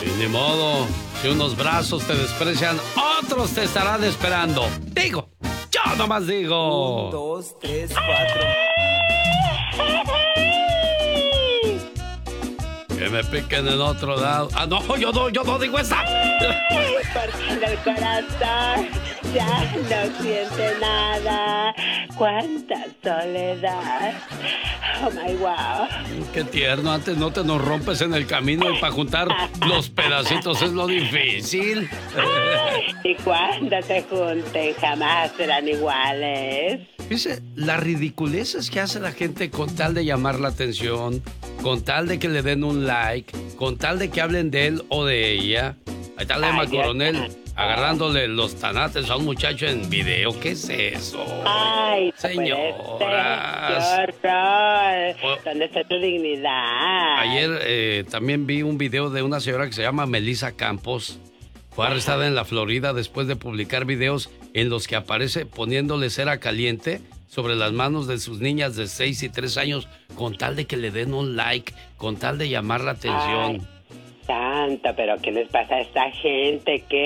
Y ni modo, si unos brazos te desprecian, otros te estarán esperando. Digo, yo nomás digo. 1, 2, 3, 4. Que me piquen en otro lado. Ah, no, yo no digo esa. Porque el corazón ya no siente nada. Cuánta soledad. Oh my wow. Qué tierno, antes no te nos rompes en el camino y para juntar los pedacitos es lo difícil. Y cuando se junten jamás serán iguales. Dice, las ridiculeces que hace la gente con tal de llamar la atención, con tal de que le den un like, con tal de que hablen de él o de ella. Ahí está Emma Coronel agarrándole los tanates a un muchacho en video. ¿Qué es eso? Ay, señoras. ¡Qué horror! ¿Dónde está tu dignidad? Ayer también vi un video de una señora que se llama Melissa Campos. Fue arrestada en la Florida después de publicar videos en los que aparece poniéndole cera caliente sobre las manos de sus niñas de 6 y 3 años con tal de que le den un like, con tal de llamar la atención. Ay, santo, pero ¿qué les pasa a esta gente? ¡Qué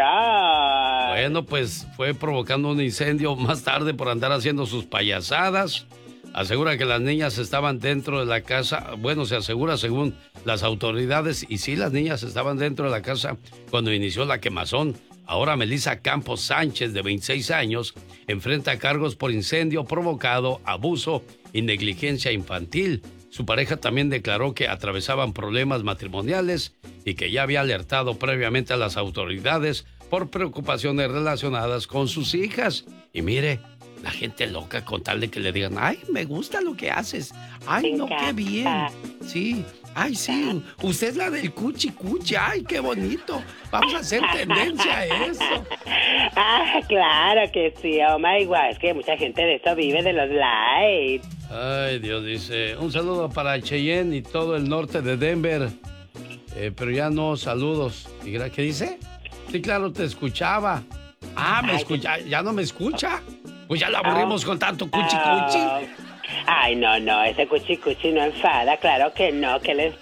horror! Bueno, pues fue provocando un incendio más tarde por andar haciendo sus payasadas. Asegura que las niñas estaban dentro de la casa. Bueno, se asegura según las autoridades. Y sí, las niñas estaban dentro de la casa cuando inició la quemazón. Ahora Melissa Campos Sánchez, de 26 años, enfrenta cargos por incendio provocado, abuso y negligencia infantil. Su pareja también declaró que atravesaban problemas matrimoniales y que ya había alertado previamente a las autoridades por preocupaciones relacionadas con sus hijas. Y mire, la gente loca con tal de que le digan, ay, me gusta lo que haces. Ay, no, qué bien. Sí, ay, sí, usted es la del cuchi cuchi. Ay, qué bonito. Vamos a hacer tendencia a eso. Ah, claro que sí, oh my God. Es que mucha gente de eso vive, de los likes. Ay, Dios, dice, un saludo para Cheyenne y todo el norte de Denver. Pero ya no, saludos. ¿Qué dice? Sí, claro, te escuchaba. Ah, me escucha, ya no me escucha. Pues ya la aburrimos con tanto cuchi cuchi. Ay, no, ese cuchi cuchi no enfada, claro que no, ¿qué les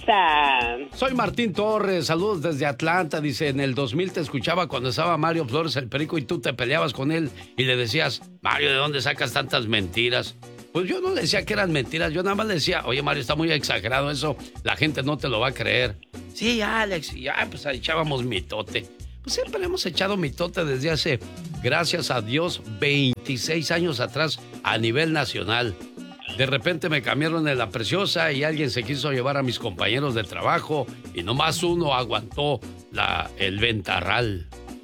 pasa? Soy Martín Torres, saludos desde Atlanta, dice, en el 2000 te escuchaba cuando estaba Mario Flores el Perico y tú te peleabas con él y le decías, Mario, ¿de dónde sacas tantas mentiras? Pues yo no le decía que eran mentiras, yo nada más le decía, oye Mario, está muy exagerado eso, la gente no te lo va a creer. Sí, Alex, y ya, pues echábamos mitote. Pues siempre hemos echado mitote desde hace, gracias a Dios, 26 años atrás a nivel nacional. De repente me cambiaron en La Preciosa y alguien se quiso llevar a mis compañeros de trabajo y nomás uno aguantó el ventarral,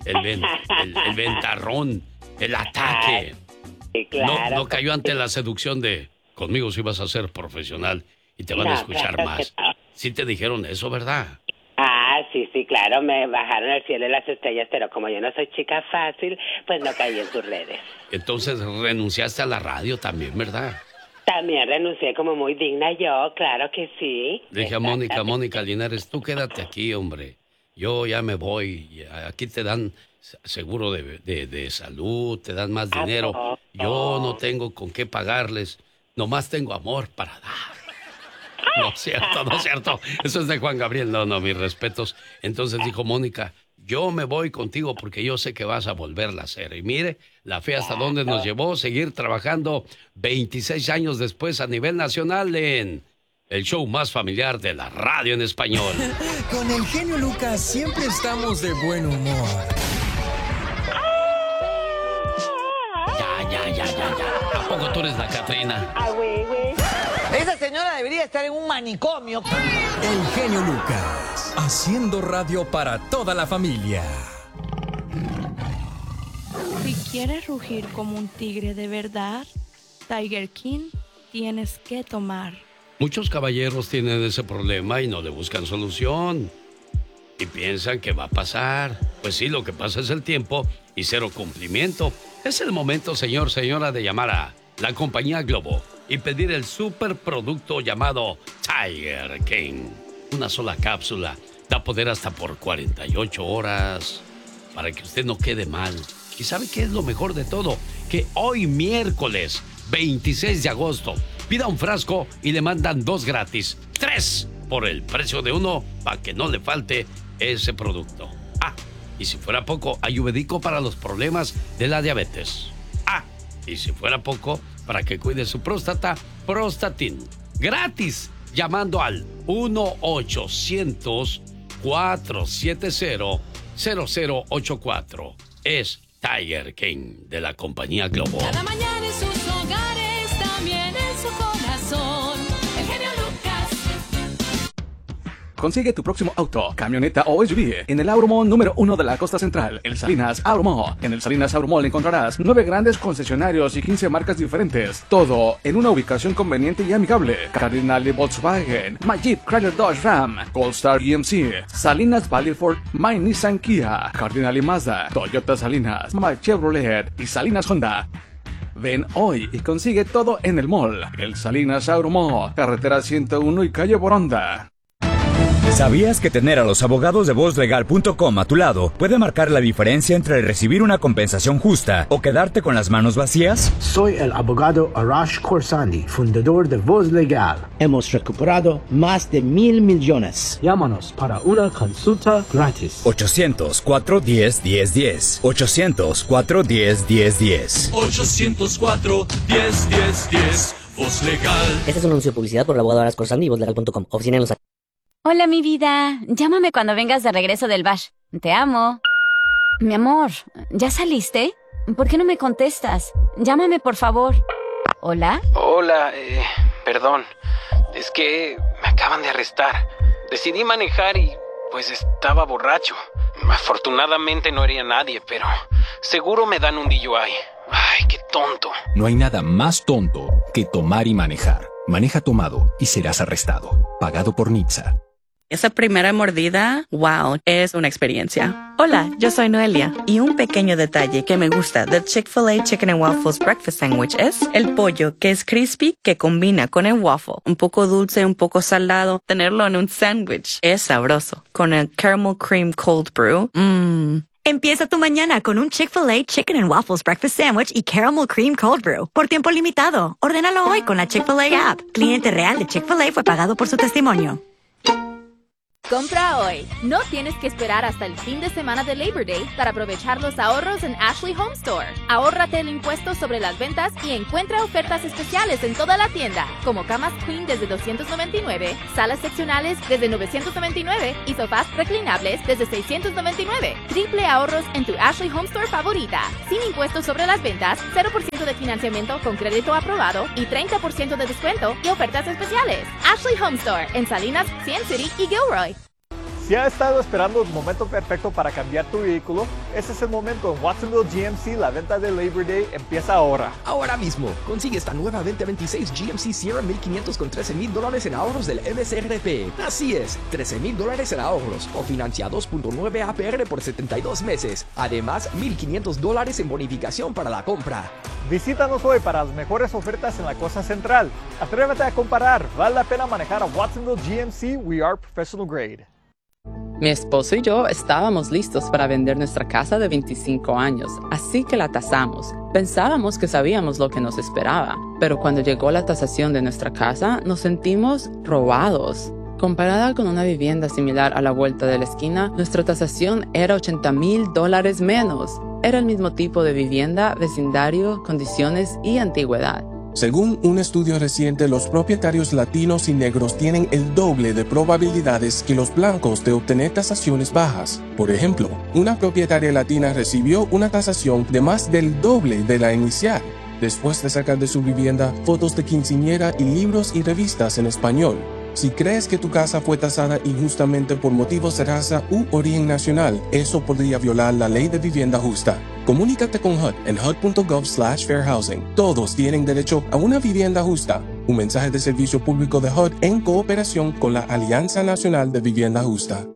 el ventarrón, el ataque. Sí, claro, no cayó ante la seducción de conmigo si vas a ser profesional y te van a escuchar claro más. Sí te dijeron eso, ¿verdad? Ah, sí, claro, me bajaron el cielo y las estrellas, pero como yo no soy chica fácil, pues no caí en sus redes. Entonces renunciaste a la radio también, ¿verdad? También renuncié como muy digna yo, claro que sí. Dije a Mónica Linares, tú quédate aquí, hombre. Yo ya me voy. Aquí te dan seguro de salud, te dan más dinero. Yo no tengo con qué pagarles, nomás tengo amor para dar. No es cierto. Eso es de Juan Gabriel. No, mis respetos. Entonces dijo Mónica, yo me voy contigo porque yo sé que vas a volverla a hacer. Y mire, la fe hasta dónde nos llevó, seguir trabajando 26 años después a nivel nacional en el show más familiar de la radio en español. Con el genio Lucas siempre estamos de buen humor. Ya. ¿A poco tú eres la Catrina? Ah, güey. Esa señora debería estar en un manicomio. El genio Lucas, haciendo radio para toda la familia. Si quieres rugir como un tigre de verdad, Tiger King tienes que tomar. Muchos caballeros tienen ese problema y no le buscan solución. Y piensan que va a pasar. Pues sí, lo que pasa es el tiempo y cero cumplimiento. Es el momento, señora, de llamar a la compañía Globo y pedir el superproducto llamado Tiger King. Una sola cápsula da poder hasta por 48 horas para que usted no quede mal. ¿Y sabe qué es lo mejor de todo? Que hoy miércoles 26 de agosto pida un frasco y le mandan 2 gratis. 3 por el precio de uno para que no le falte ese producto. Y si fuera poco, ayurvédico para los problemas de la diabetes. Y si fuera poco, para que cuide su próstata, Prostatin. Gratis, llamando al 1-800-470-0084. Es Tiger King de la compañía Globo. Cada mañana en sus hogares, también en su corazón. El genio Lucas. Consigue tu próximo auto, camioneta o SUV en el Auromall número 1 de la Costa Central, el Salinas Auromall. En el Salinas Auromall encontrarás 9 grandes concesionarios y 15 marcas diferentes. Todo en una ubicación conveniente y amigable. Cardinal Volkswagen, My Jeep Chrysler Dodge Ram, Goldstar GMC, Salinas Valley Ford, My Nissan Kia, Cardinal Mazda, Toyota Salinas, My Chevrolet y Salinas Honda. Ven hoy y consigue todo en el mall. El Salinas Auromall, carretera 101 y calle Boronda. ¿Sabías que tener a los abogados de VozLegal.com a tu lado puede marcar la diferencia entre recibir una compensación justa o quedarte con las manos vacías? Soy el abogado Arash Khorsandi, fundador de Voz Legal. Hemos recuperado más de 1,000 millones. Llámanos para una consulta gratis. 800-410-1010. 800-410-1010. 800-410-1010. Voz Legal. Este es un anuncio de publicidad por el abogado Arash Khorsandi y VozLegal.com. Oficina en Los Ángeles. Hola, mi vida. Llámame cuando vengas de regreso del bash. Te amo. Mi amor, ¿ya saliste? ¿Por qué no me contestas? Llámame, por favor. ¿Hola? Hola, perdón. Es que me acaban de arrestar. Decidí manejar y, pues, estaba borracho. Afortunadamente no hería a nadie, pero seguro me dan un DUI. Ay, qué tonto. No hay nada más tonto que tomar y manejar. Maneja tomado y serás arrestado. Pagado por NHTSA. Esa primera mordida, wow, es una experiencia. Hola, yo soy Noelia. Y un pequeño detalle que me gusta del Chick-fil-A Chicken and Waffles Breakfast Sandwich es el pollo, que es crispy, que combina con el waffle. Un poco dulce, un poco salado. Tenerlo en un sándwich es sabroso. Con el Caramel Cream Cold Brew, Empieza tu mañana con un Chick-fil-A Chicken and Waffles Breakfast Sandwich y Caramel Cream Cold Brew. Por tiempo limitado. Ordénalo hoy con la Chick-fil-A app. Cliente real de Chick-fil-A fue pagado por su testimonio. Compra hoy. No tienes que esperar hasta el fin de semana de Labor Day para aprovechar los ahorros en Ashley Home Store. Ahórrate el impuesto sobre las ventas y encuentra ofertas especiales en toda la tienda, como camas queen desde $299, salas seccionales desde $999 y sofás reclinables desde $699. Triple ahorros en tu Ashley Home Store favorita. Sin impuestos sobre las ventas, 0% de financiamiento con crédito aprobado y 30% de descuento y ofertas especiales. Ashley Home Store en Salinas, Cien City y Gilroy. Si has estado esperando el momento perfecto para cambiar tu vehículo, ese es el momento. En Watsonville GMC, la venta de Labor Day empieza ahora. Ahora mismo, consigue esta nueva 2026 GMC Sierra 1500 con $13,000 en ahorros del MSRP. Así es, $13,000 en ahorros, o financia 2.9 APR por 72 meses. Además, $1,500 en bonificación para la compra. Visítanos hoy para las mejores ofertas en la Costa Central. Atrévete a comparar. Vale la pena manejar a Watsonville GMC. We are professional grade. Mi esposo y yo estábamos listos para vender nuestra casa de 25 años, así que la tasamos. Pensábamos que sabíamos lo que nos esperaba, pero cuando llegó la tasación de nuestra casa, nos sentimos robados. Comparada con una vivienda similar a la vuelta de la esquina, nuestra tasación era $80,000 menos. Era el mismo tipo de vivienda, vecindario, condiciones y antigüedad. Según un estudio reciente, los propietarios latinos y negros tienen el doble de probabilidades que los blancos de obtener tasaciones bajas. Por ejemplo, una propietaria latina recibió una tasación de más del doble de la inicial, después de sacar de su vivienda fotos de quinceañera y libros y revistas en español. Si crees que tu casa fue tasada injustamente por motivos de raza u origen nacional, eso podría violar la ley de vivienda justa. Comunícate con HUD en hud.gov/fairhousing. Todos tienen derecho a una vivienda justa. Un mensaje de servicio público de HUD en cooperación con la Alianza Nacional de Vivienda Justa.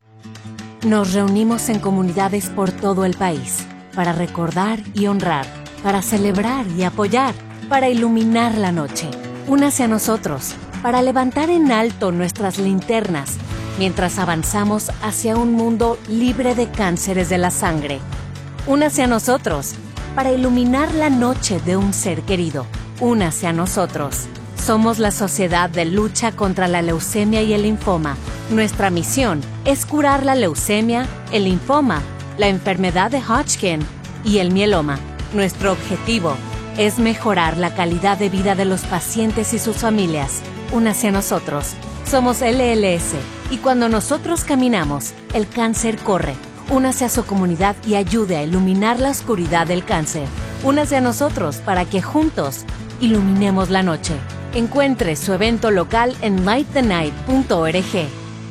Nos reunimos en comunidades por todo el país para recordar y honrar, para celebrar y apoyar, para iluminar la noche. Únase a nosotros para levantar en alto nuestras linternas mientras avanzamos hacia un mundo libre de cánceres de la sangre. Únase a nosotros para iluminar la noche de un ser querido. Únase a nosotros. Somos la Sociedad de Lucha contra la Leucemia y el Linfoma. Nuestra misión es curar la leucemia, el linfoma, la enfermedad de Hodgkin y el mieloma. Nuestro objetivo es mejorar la calidad de vida de los pacientes y sus familias. Únase a nosotros. Somos LLS y cuando nosotros caminamos, el cáncer corre. Únase a su comunidad y ayude a iluminar la oscuridad del cáncer. Únase a nosotros para que juntos iluminemos la noche. Encuentre su evento local en lightthenight.org.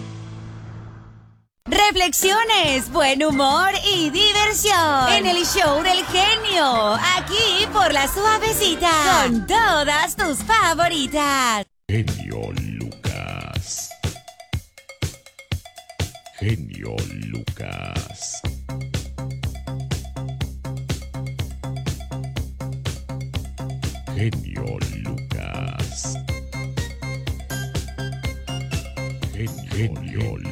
Reflexiones, buen humor y diversión en el show del genio, aquí por La Suavecita, con todas tus favoritas. Genio Lucas. Genio Lucas. Genio Lucas. Genio